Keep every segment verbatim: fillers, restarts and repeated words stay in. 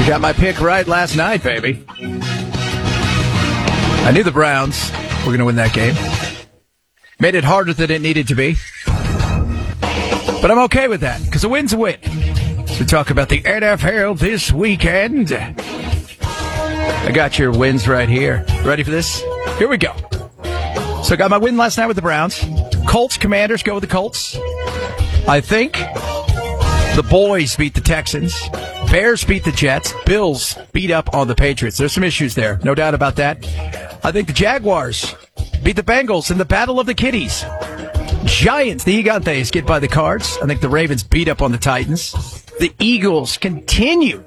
You got my pick right last night, baby. I knew the Browns were going to win that game. Made it harder than it needed to be. But I'm okay with that, because a win's a win. So we talk about the N F L this weekend. I got your wins right here. Ready for this? Here we go. So I got my win last night with the Browns. Colts, Commanders, go with the Colts. I think the boys beat the Texans. Bears beat the Jets. Bills beat up on the Patriots. There's some issues there, no doubt about that. I think the Jaguars beat the Bengals in the Battle of the Kitties. Giants, the Gigantes, get by the Cards. I think the Ravens beat up on the Titans. The Eagles continue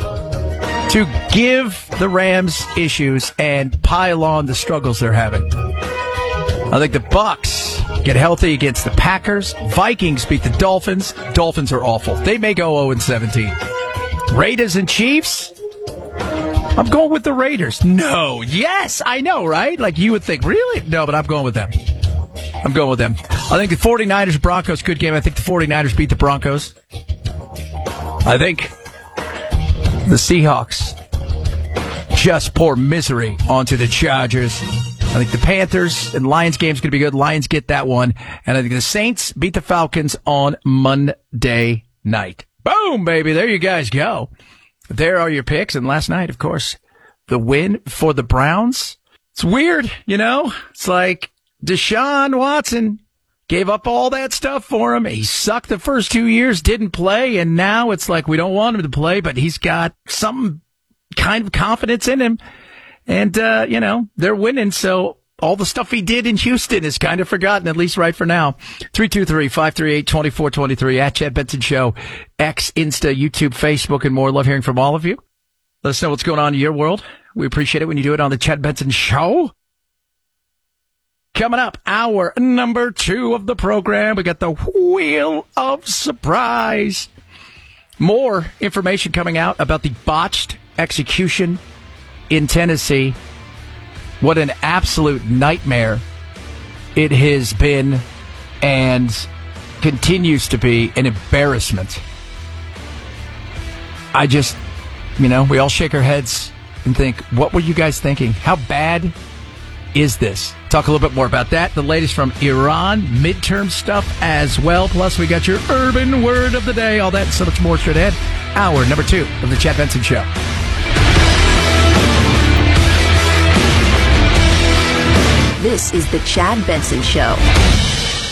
to give the Rams issues and pile on the struggles they're having. I think the Bucks get healthy against the Packers. Vikings beat the Dolphins. Dolphins are awful. They may go oh and seventeen. Raiders and Chiefs. I'm going with the Raiders. No. Yes, I know, right? Like you would think, really? No, but I'm going with them. I'm going with them. I think the 49ers Broncos, good game. I think the 49ers beat the Broncos. I think the Seahawks just pour misery onto the Chargers. I think the Panthers and Lions game's going to be good. Lions get that one. And I think the Saints beat the Falcons on Monday night. Boom, baby. There you guys go. There are your picks. And last night, of course, the win for the Browns. It's weird, you know? It's like Deshaun Watson gave up all that stuff for him. He sucked the first two years, didn't play, and now it's like we don't want him to play, but he's got some kind of confidence in him. And, uh, you know, they're winning, so all the stuff he did in Houston is kind of forgotten, at least right for now. three two three, five three eight, two four two three at Chad Benson Show, X, Insta, YouTube, Facebook, and more. Love hearing from all of you. Let us know what's going on in your world. We appreciate it when you do it on the Chad Benson Show. Coming up, hour number two of the program, we got the Wheel of Surprise. More information coming out about the botched execution in Tennessee. What an absolute nightmare it has been and continues to be an embarrassment. I just, you know, we all shake our heads and think, what were you guys thinking? How bad is this? Talk a little bit more about that. The latest from Iran, midterm stuff as well. Plus, we got your urban word of the day. All that and so much more straight ahead. Hour number two of the Chad Benson Show. This is the Chad Benson Show.